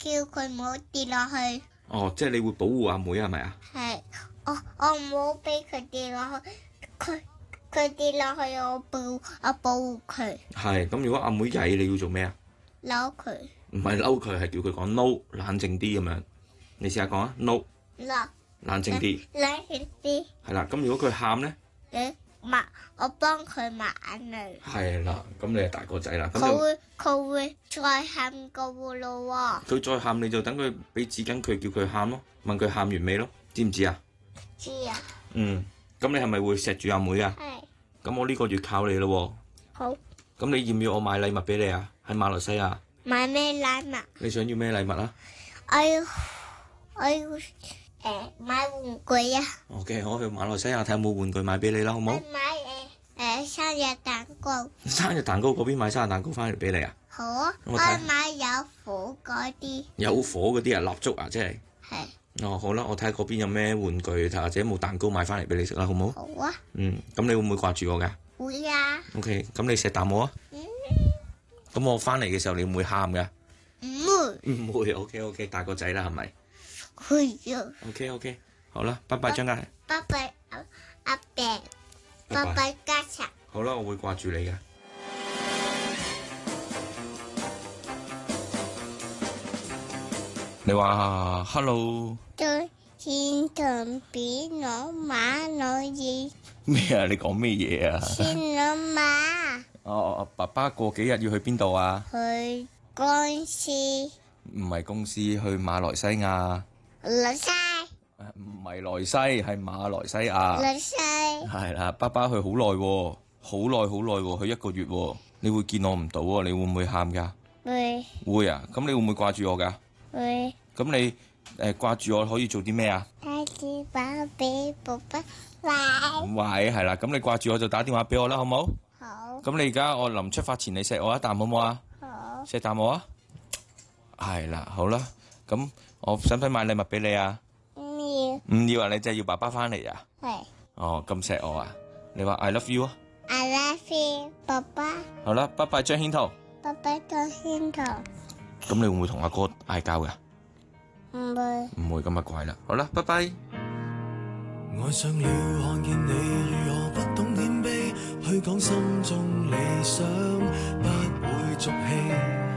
佢唔好跌落去。 哦，即係你會保護阿妹係咪啊？ 係，我唔好俾佢跌落去，佢跌落去我保護佢。 係，咁如果阿妹曳，你要做咩啊？ 扭佢。 唔係嬲佢，係叫佢講 no， 冷靜啲咁樣。你試下講啊 ，no， 冷靜啲。 冷靜啲。 係啦，咁如果佢喊咧？ 我幫佢抹眼淚。 係啦，咁你係大個仔啦。 佢會再喊個喎咯喎。 佢再喊你就等佢俾紙巾佢，叫佢喊咯，問佢喊完未咯？知唔知啊？ 知啊。 咁你係咪會錫住阿妹啊？ 係。 咁我呢個月靠你咯喎。 好。 咁你要唔要我買禮物俾你啊？喺馬來西亞。 買咩禮物？ 你想要咩禮物啊？ 我要買玩具啊。 OK，我去馬來西亞睇下有冇玩具買俾你啦，好唔好？ 買生日蛋糕。 生日蛋糕嗰邊買生日蛋糕翻嚟俾你啊？ 好啊。我買有火嗰啲。有火嗰啲啊？蠟燭啊？即係。 係。 好啦，我睇下嗰邊有咩玩具，或者冇蛋糕買翻嚟俾你食啦，好唔好？ 好啊。 咁你會唔會掛住我㗎？ 會啊。 OK，咁你錫啖我啊？咁我翻嚟嘅時候你會唔會喊㗎？唔會。OK，大個仔啦，係咪？ 會啊。 OK，好啦，拜拜張家。 拜拜阿伯。拜拜家長。 好啦，我會掛住你㗎。你話 hello。 在天堂俾我馬來兒。 咩啊？你講咩嘢啊？ 先老馬。 爸爸過幾日要去邊度啊？ 去公司。 唔係公司，去馬來西亞。 來西。 唔係來西，係馬來西亞。 來西。 係啦，爸爸去好耐喎，好耐喎，去1個月喎。你會見我唔到喎，你會唔會喊㗎？ 會。 會啊，咁你會唔會掛住我㗎？ 會。 咁你掛住我可以做啲咩啊？ 打電話俾爸爸。 喂，係啦，咁你掛住我就打電話俾我啦，好唔好？ 好。 咁你而家我臨出發前你錫我一啖好唔好啊？ 好。 錫啖我啊？係啦，好啦，咁我使唔使買禮物俾你啊？唔要啊！你真係要爸爸翻嚟啊？ 係。 咁錫我啊？你話 I love you 啊 I love you，爸爸。 好啦，拜拜張軒圖。 拜拜張軒圖。 咁你會唔會同阿哥嗌交㗎？ 唔會。 唔會，咁啊怪啦。好啦，拜拜。 愛上了看見你如何不懂謙卑，去講心中理想，不會俗氣。